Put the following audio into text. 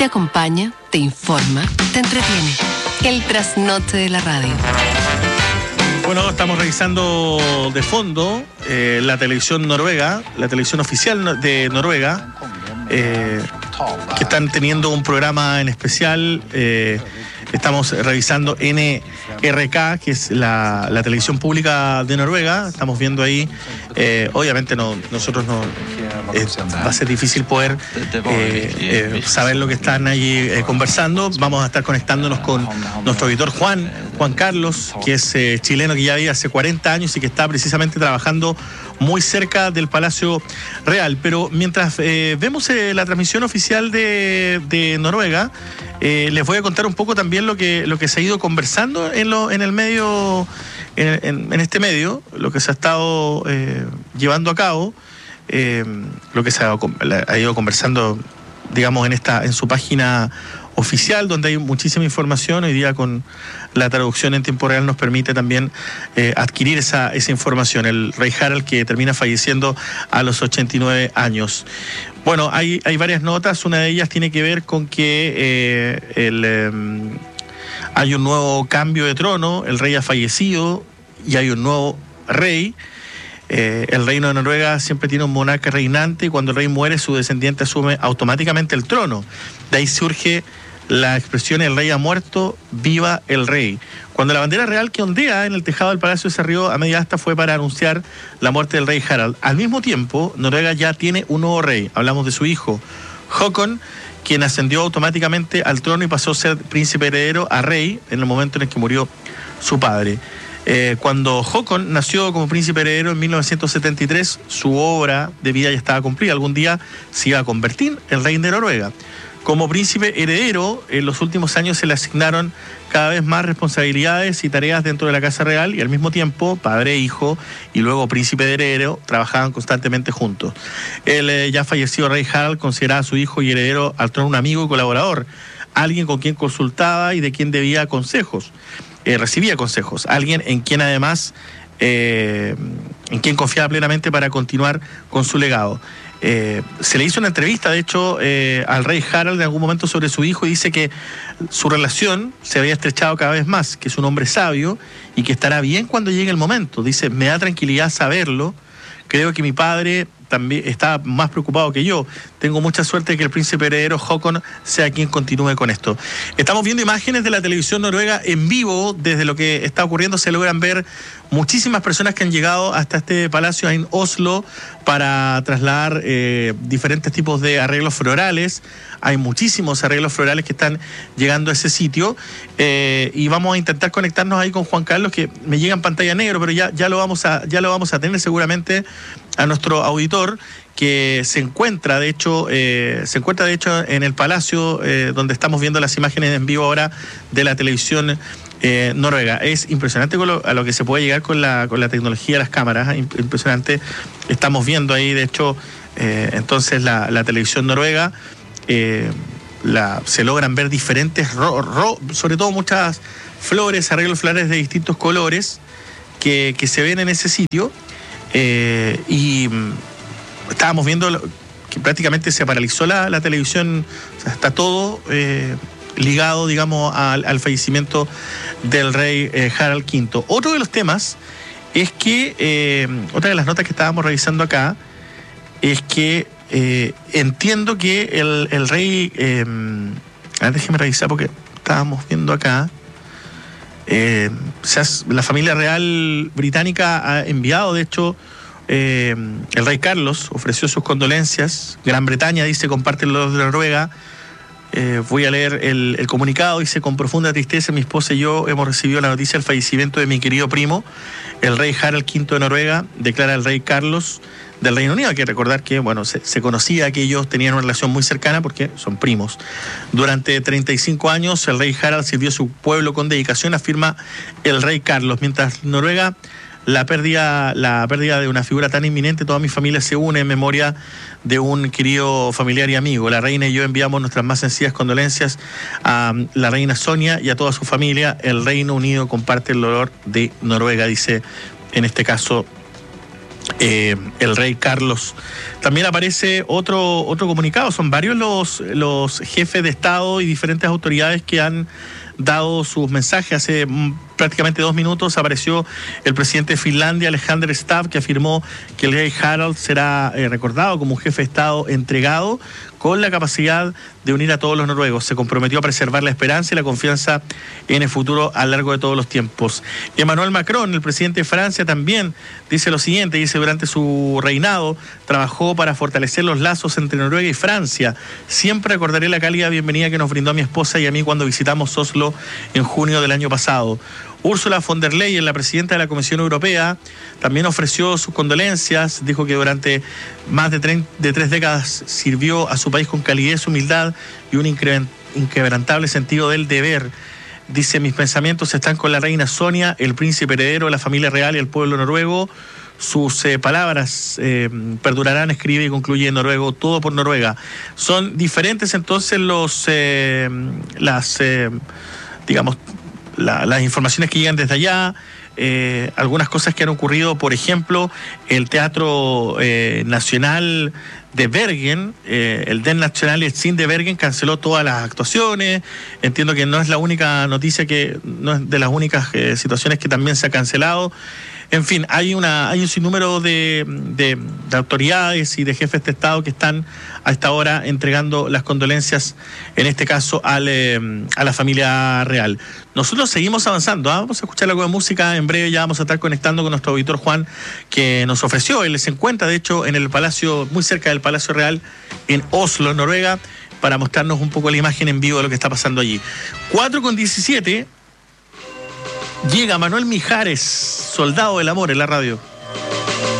Te acompaña, te informa, te entretiene. El trasnoche de la radio. Bueno, estamos revisando de fondo la televisión noruega, la televisión oficial de Noruega, que están teniendo un programa en especial. Estamos revisando NRK, que es la televisión pública de Noruega. Estamos viendo ahí, obviamente nosotros no va a ser difícil poder saber lo que están ahí conversando. Vamos a estar conectándonos con nuestro editor Juan Carlos, que es chileno, que ya vive hace 40 años y que está precisamente trabajando muy cerca del Palacio Real. Pero mientras vemos la transmisión oficial de Noruega, les voy a contar un poco también lo que se ha ido conversando en el medio, en este medio, lo que se ha estado llevando a cabo, lo que se ha ido conversando, digamos, en su página oficial, donde hay muchísima información. Hoy día con la traducción en tiempo real nos permite también adquirir esa información. El rey Harald, que termina falleciendo a los 89 años. Bueno, hay varias notas. Una de ellas tiene que ver con que hay un nuevo cambio de trono. El rey ha fallecido y hay un nuevo rey. El reino de Noruega siempre tiene un monarca reinante y cuando el rey muere, su descendiente asume automáticamente el trono. De ahí surge la expresión: el rey ha muerto, viva el rey. Cuando la bandera real que ondea en el tejado del Palacio de Sarrió a media asta fue para anunciar la muerte del rey Harald. Al mismo tiempo, Noruega ya tiene un nuevo rey. Hablamos de su hijo, Håkon, quien ascendió automáticamente al trono y pasó a ser príncipe heredero a rey en el momento en el que murió su padre. Cuando Håkon nació como príncipe heredero en 1973, su obra de vida ya estaba cumplida. Algún día se iba a convertir en rey de Noruega. Como príncipe heredero, en los últimos años se le asignaron cada vez más responsabilidades y tareas dentro de la Casa Real, y al mismo tiempo, padre e hijo, y luego príncipe heredero, trabajaban constantemente juntos. El ya fallecido rey Harald consideraba a su hijo y heredero al trono un amigo y colaborador, alguien con quien consultaba y de quien debía consejos. Recibía consejos, alguien en quien además en quien confiaba plenamente para continuar con su legado. Se le hizo una entrevista, de hecho, al rey Harald en algún momento sobre su hijo, y dice que su relación se había estrechado cada vez más, que es un hombre sabio y que estará bien cuando llegue el momento. Dice: me da tranquilidad saberlo, creo que mi padre también está más preocupado que yo. Tengo mucha suerte de que el príncipe heredero Håkon sea quien continúe con esto. Estamos viendo imágenes de la televisión noruega en vivo. Desde lo que está ocurriendo se logran ver muchísimas personas que han llegado hasta este palacio en Oslo para trasladar diferentes tipos de arreglos florales. Hay muchísimos arreglos florales que están llegando a ese sitio, y vamos a intentar conectarnos ahí con Juan Carlos, que me llega en pantalla negro, pero ya lo vamos a tener seguramente a nuestro auditor, que se encuentra de hecho en el palacio donde estamos viendo las imágenes en vivo ahora de la televisión noruega. Es impresionante a lo que se puede llegar con la tecnología de las cámaras, impresionante. Estamos viendo ahí, de hecho, entonces la televisión noruega, se logran ver diferentes, sobre todo muchas flores, arreglos florales de distintos colores que se ven en ese sitio. Y estábamos viendo que prácticamente se paralizó la televisión. O sea, está todo ligado, digamos, al fallecimiento del rey Harald V. Otro de los temas es que, otra de las notas que estábamos revisando acá, es que entiendo que el rey, déjeme revisar porque estábamos viendo acá, la familia real británica ha enviado, de hecho, el rey Carlos ofreció sus condolencias. Gran Bretaña dice: comparte los de Noruega. Voy a leer el comunicado. Dice: con profunda tristeza, mi esposa y yo hemos recibido la noticia del fallecimiento de mi querido primo, el rey Harald V de Noruega, declara el rey Carlos del Reino Unido. Hay que recordar que, bueno, se conocía que ellos tenían una relación muy cercana porque son primos. Durante 35 años, el rey Harald sirvió a su pueblo con dedicación, afirma el rey Carlos. Mientras Noruega la pérdida de una figura tan inminente, toda mi familia se une en memoria de un querido familiar y amigo. La reina y yo enviamos nuestras más sencillas condolencias a la reina Sonia y a toda su familia. El Reino Unido comparte el dolor de Noruega, dice en este caso el rey Carlos. También aparece otro comunicado. Son varios los jefes de Estado y diferentes autoridades que han dado sus mensajes. Hace prácticamente 2 minutos apareció el presidente de Finlandia, Alexander Stubb, que afirmó que el rey Harald será recordado como un jefe de Estado entregado con la capacidad de unir a todos los noruegos. Se comprometió a preservar la esperanza y la confianza en el futuro a lo largo de todos los tiempos. Emmanuel Macron, el presidente de Francia, también dice lo siguiente, dice: durante su reinado trabajó para fortalecer los lazos entre Noruega y Francia. Siempre recordaré la cálida bienvenida que nos brindó a mi esposa y a mí cuando visitamos Oslo en junio del año pasado. Ursula von der Leyen, la presidenta de la Comisión Europea, también ofreció sus condolencias. Dijo que durante más de 3 décadas sirvió a su país con calidez, humildad y un inquebrantable sentido del deber. Dice: mis pensamientos están con la reina Sonia, el príncipe heredero de la familia real y el pueblo noruego. Sus palabras perdurarán, escribe y concluye en noruego, todo por Noruega. Son diferentes entonces las informaciones que llegan desde allá. Algunas cosas que han ocurrido, por ejemplo, el Teatro Nacional de Bergen, el Den Nationalscene de Bergen canceló todas las actuaciones. Entiendo que no es la única noticia, que no es de las únicas situaciones que también se ha cancelado. En fin, hay un sinnúmero de autoridades y de jefes de Estado que están a esta hora entregando las condolencias, en este caso a la familia real. Nosotros seguimos avanzando, vamos a escuchar algo de música. En breve ya vamos a estar conectando con nuestro auditor Juan, que nos ofreció. Él se encuentra, de hecho, en el Palacio, muy cerca del Palacio Real, en Oslo, Noruega, para mostrarnos un poco la imagen en vivo de lo que está pasando allí. 4:17. Llega Manuel Mijares, Soldado del Amor, en la radio.